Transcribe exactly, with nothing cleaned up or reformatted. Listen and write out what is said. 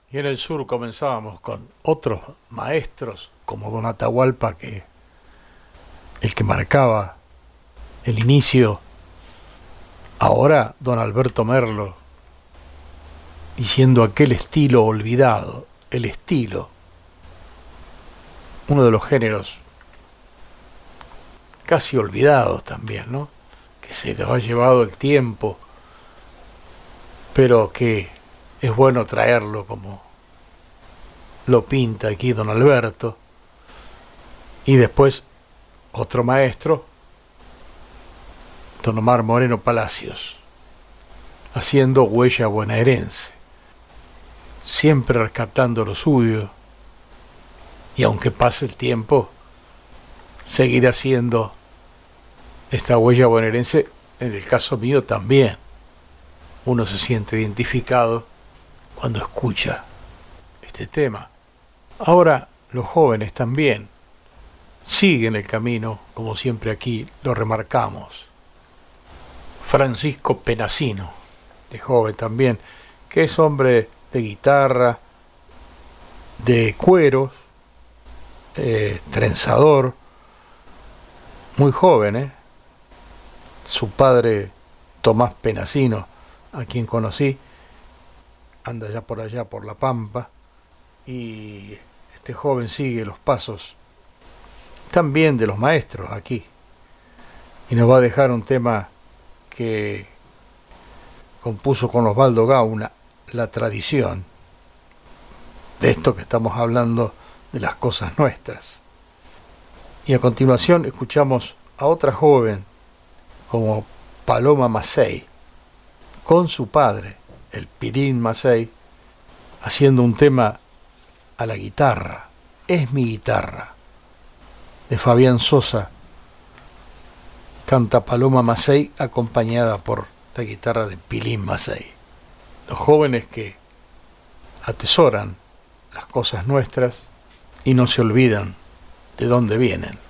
Y en el sur comenzábamos con otros maestros como Don Atahualpa, que el que marcaba el inicio. Ahora Don Alberto Merlo, diciendo aquel estilo olvidado, el estilo, uno de los géneros casi olvidados también, ¿no? Que se lo ha llevado el tiempo, pero que es bueno traerlo como lo pinta aquí Don Alberto. Y después otro maestro, Don Omar Moreno Palacios, haciendo huella bonaerense, siempre rescatando lo suyo, y aunque pase el tiempo, seguir haciendo esta huella bonaerense. En el caso mío también, uno se siente identificado cuando escucha este tema. Ahora los jóvenes también siguen el camino, como siempre aquí lo remarcamos. Francisco Penasino, de joven también, que es hombre de guitarra, de cueros, eh, trenzador, muy joven, ¿eh? Su padre, Tomás Penasino, a quien conocí, anda ya por allá, por La Pampa, y este joven sigue los pasos también de los maestros aquí, y nos va a dejar un tema que compuso con Osvaldo Gauna, La Tradición, de esto que estamos hablando, de las cosas nuestras. Y a continuación escuchamos a otra joven como Paloma Macei, con su padre, el Pilín Macei, haciendo un tema a la guitarra, Es mi guitarra, de Fabián Sosa. Canta Paloma Macei acompañada por la guitarra de Pilín Macei. Los jóvenes que atesoran las cosas nuestras y no se olvidan de dónde vienen.